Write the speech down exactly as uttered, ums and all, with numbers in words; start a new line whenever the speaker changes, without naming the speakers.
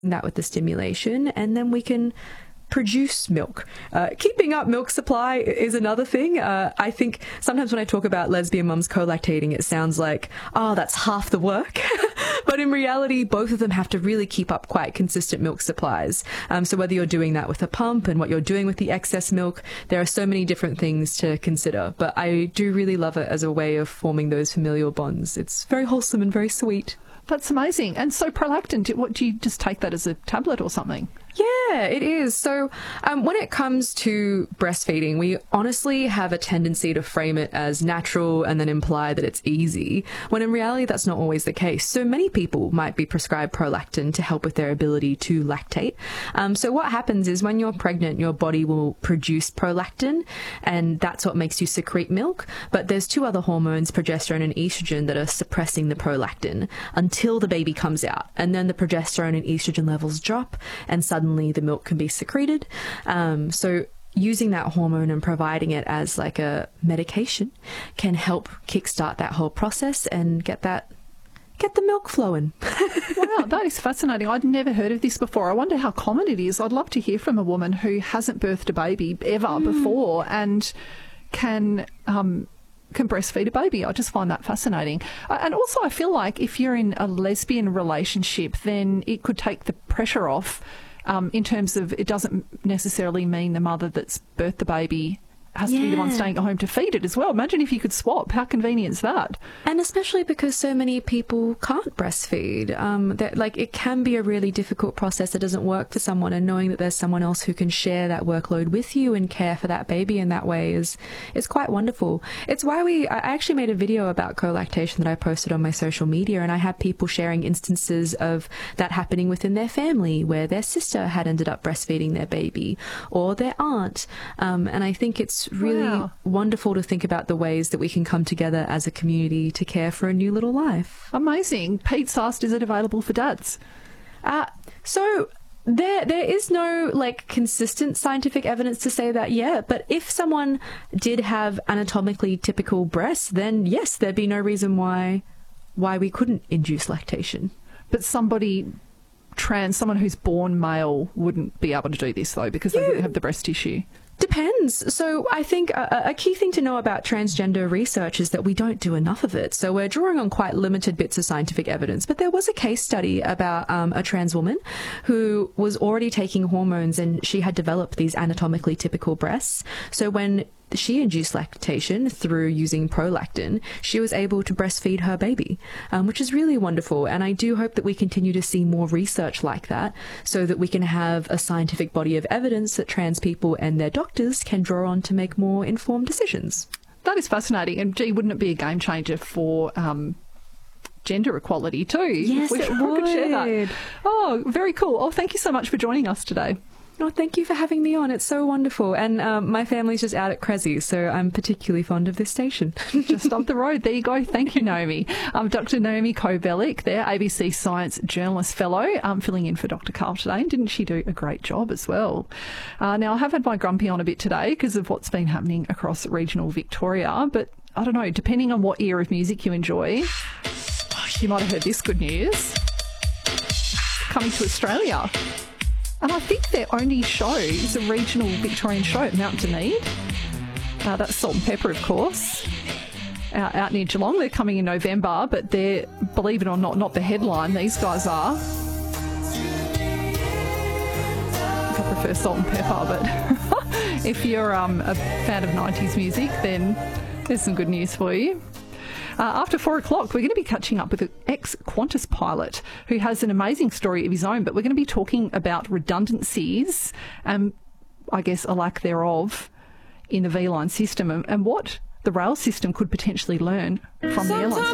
that with the stimulation, and then we can produce milk. Uh, keeping up milk supply is another thing. Uh, I think sometimes when I talk about lesbian mums co-lactating, it sounds like, oh, that's half the work. But in reality, both of them have to really keep up quite consistent milk supplies. Um, so whether you're doing that with a pump and what you're doing with the excess milk, there are so many different things to consider. But I do really love it as a way of forming those familial bonds. It's very wholesome and very sweet.
That's amazing. And so prolactin, do, what, do you just take that as a tablet or something?
Yeah, it is. So um, when it comes to breastfeeding, we honestly have a tendency to frame it as natural and then imply that it's easy, when in reality that's not always the case. So many people might be prescribed prolactin to help with their ability to lactate. Um, so what happens is when you're pregnant, your body will produce prolactin, and that's what makes you secrete milk. But there's two other hormones, progesterone and estrogen, that are suppressing the prolactin until the baby comes out. And then the progesterone and estrogen levels drop, and suddenly Suddenly the milk can be secreted. Um, so using that hormone and providing it as like a medication can help kickstart that whole process and get that get the milk flowing.
Wow, that is fascinating. I'd never heard of this before. I wonder how common it is. I'd love to hear from a woman who hasn't birthed a baby ever mm. before and can um, can breastfeed a baby. I just find that fascinating. Uh, and also I feel like if you're in a lesbian relationship, then it could take the pressure off. Um, in terms of, it doesn't necessarily mean the mother that's birthed the baby has yeah. to be the one staying at home to feed it as well. Imagine if you could swap. How convenient is that?
And especially because so many people can't breastfeed. Um, that like it can be a really difficult process that doesn't work for someone, and knowing that there's someone else who can share that workload with you and care for that baby in that way is is quite wonderful. It's why we I actually made a video about co-lactation that I posted on my social media, and I had people sharing instances of that happening within their family, where their sister had ended up breastfeeding their baby or their aunt. Um, and I think it's really wow. wonderful to think about the ways that we can come together as a community to care for a new little life.
Amazing. Pete's asked, is it available for dads?
Uh, so there there is no like consistent scientific evidence to say that yet, but if someone did have anatomically typical breasts, then yes, there'd be no reason why why we couldn't induce lactation.
But somebody trans, someone who's born male wouldn't be able to do this though, because they
yeah.
wouldn't have the breast tissue.
Depends. So I think a, a key thing to know about transgender research is that we don't do enough of it. So we're drawing on quite limited bits of scientific evidence. But there was a case study about um, a trans woman who was already taking hormones, and she had developed these anatomically typical breasts. So when she induced lactation through using prolactin, she was able to breastfeed her baby, um, which is really wonderful. And I do hope that we continue to see more research like that, so that we can have a scientific body of evidence that trans people and their doctors can draw on to make more informed decisions.
That is fascinating. And gee, wouldn't it be a game changer for um, gender equality too?
Yes,
if we
it
could
would.
Share that. Oh, very cool. Oh, thank you so much for joining us today.
Oh, thank you for having me on. It's so wonderful. And um, my family's just out at Cressy, so I'm particularly fond of this station.
Just up the road. There you go. Thank you, Naomi. Um, Doctor Naomi Kobelik there, A B C Science Journalist Fellow, um, filling in for Doctor Carl today. And didn't she do a great job as well? Uh, now, I have had my grumpy on a bit today because of what's been happening across regional Victoria. But I don't know, depending on what era of music you enjoy, you might have heard this good news. Coming to Australia. And I think their only show is a regional Victorian show at Mount Duneed. Uh, that's Salt and Pepper, of course, out, out near Geelong. They're coming in November, but they're, believe it or not, not the headline. These guys are. I prefer Salt and Pepper, but if you're um, a fan of nineties music, then there's some good news for you. Uh, after four o'clock, we're going to be catching up with an ex-Qantas pilot who has an amazing story of his own, but we're going to be talking about redundancies and, I guess, a lack thereof in the V-Line system, and, and what the rail system could potentially learn from the airline system.